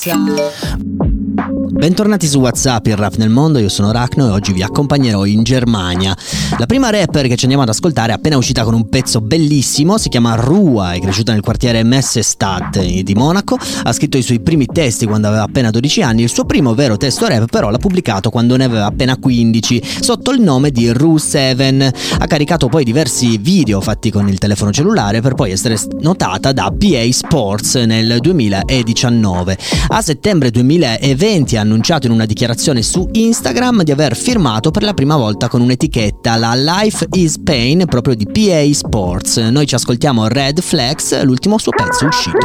Bentornati su WhatsApp, il rap nel mondo, io sono Rachno e oggi vi accompagnerò in Germania. La prima rapper che ci andiamo ad ascoltare è appena uscita con un pezzo bellissimo, si chiama Rua, è cresciuta nel quartiere Messestadt di Monaco, ha scritto i suoi primi testi quando aveva appena 12 anni, il suo primo vero testo rap però l'ha pubblicato quando ne aveva appena 15, sotto il nome di Ru7, ha caricato poi diversi video fatti con il telefono cellulare per poi essere notata da PA Sports nel 2019. A settembre 2020 ha annunciato in una dichiarazione su Instagram di aver firmato per la prima volta con un'etichetta, la Life is Pain, proprio di PA Sports. Noi ci ascoltiamo Red Flags, l'ultimo suo pezzo uscito.